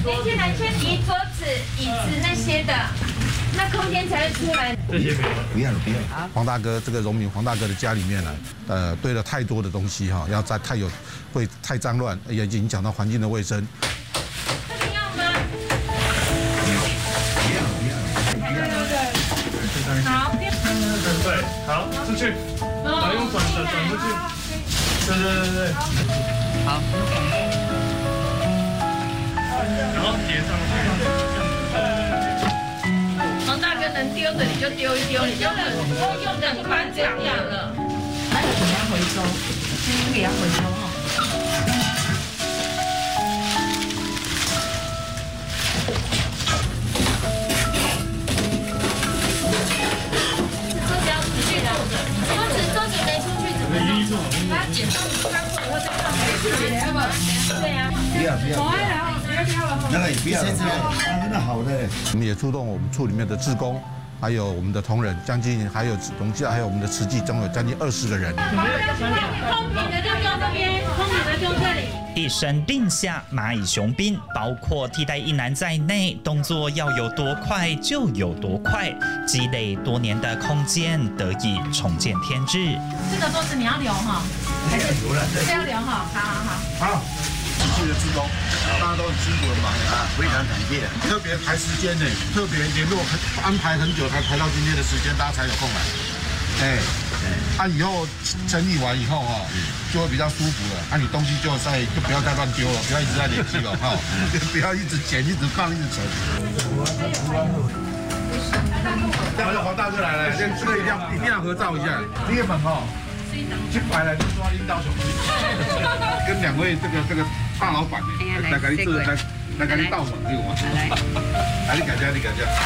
年轻人先移桌子、椅子那些的，那空间才会出来。 这些不要了。 黄大哥这个荣民黄大哥的家里面呢，堆了太多的东西哈，要再会太脏乱，也影响到环境的卫生。 这个要吗？好， 对，好，出去，来用转出去。对。好。然后叠上去。 黄大哥能丢的你就丢一丢，你就多用的就搬这样了。那你给他回收，给他回收哈。桌子要出去的，桌子没出去怎么弄？把它剪到干过以后再放回去，要不？对呀。 不要。那个也不要，那好的。 我们也出动我们处里面的志工，还有我们的同仁，还有我们的慈济，总有将近20个人。 空瓶的就用这边，空瓶的就这里。 一声令下，蚂蚁雄兵，包括替代役男在内，动作要有多快就有多快，积累多年的空间得以重见天日。 这个桌子你要留哈，还是要留哈？好。 继续的志工，大家都很辛苦的忙啊， 非常感谢。 特别排时间呢，特别联络安排很久才排到今天的时间，大家才有空来。以后整理完以后就会比较舒服了。你东西就不要再乱丢了，不要一直在累积了哈，不要一直捡、一直放、一直存。黄大哥来了，这个一定要合照一下。你们去摆来就抓领导兄弟，跟2位这个大老板呢，来给你倒门给我。来，你感觉，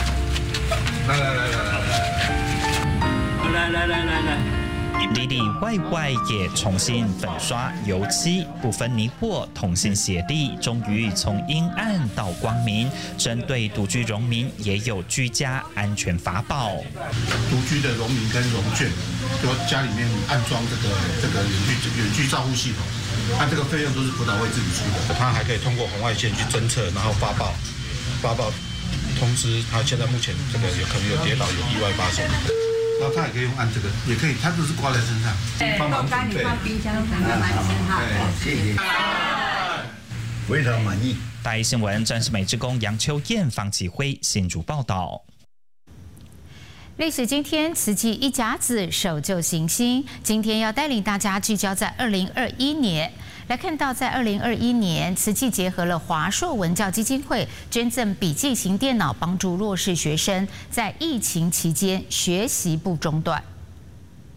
来。 里里外外也重新粉刷油漆，不分你我，同心协力，终于从阴暗到光明。针对独居农民，也有居家安全法宝。 独居的农民跟农眷，就家里面安装这个远距照护系统，这个费用都是辅导会自己出的。他还可以通过红外线去侦测，然后发报通知他现在目前这个可能有跌倒、有意外发生。然后他也可以用按这个，也可以，他都是挂在身上，帮忙准备。 放冰箱，整个满身哈。 谢谢。非常满意。 大一新闻战士美职工杨秋燕、方启辉新竹报道。 历史今天，慈济一甲子守旧行新，今天要带领大家聚焦在2021年。来看到，在2021年，慈济结合了华硕文教基金会捐赠笔记型电脑，帮助弱势学生在疫情期间学习不中断。